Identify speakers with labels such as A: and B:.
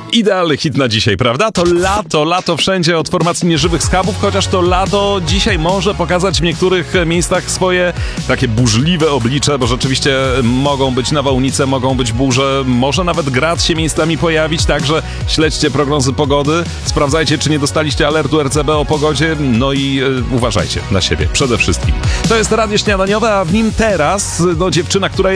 A: Idealny hit na dzisiaj, prawda? To lato wszędzie od formacji Nieżywych Skarbów, chociaż to lato dzisiaj może pokazać w niektórych miejscach swoje takie burzliwe oblicze, bo rzeczywiście mogą być nawałnice, mogą być burze, może nawet grad się miejscami pojawić, także śledźcie prognozy pogody, sprawdzajcie, czy nie dostaliście alertu RCB o pogodzie, no i uważajcie na siebie przede wszystkim. To jest Radio Śniadaniowe, a w nim teraz dziewczyna, która